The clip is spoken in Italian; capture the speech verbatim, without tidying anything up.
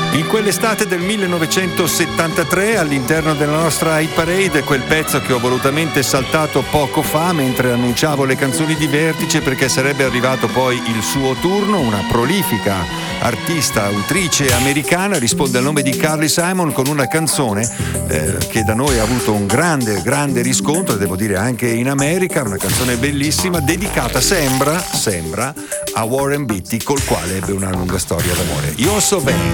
In quell'estate del millenovecentosettantatré, all'interno della nostra hit parade, quel pezzo che ho volutamente saltato poco fa mentre annunciavo le canzoni di Vertice, perché sarebbe arrivato poi il suo turno. Una prolifica artista, autrice americana, risponde al nome di Carly Simon con una canzone eh, che da noi ha avuto un grande, grande riscontro, devo dire anche in America, una canzone bellissima, dedicata, sembra, sembra, a Warren Beatty, col quale ebbe una lunga storia d'amore. You're So Vain.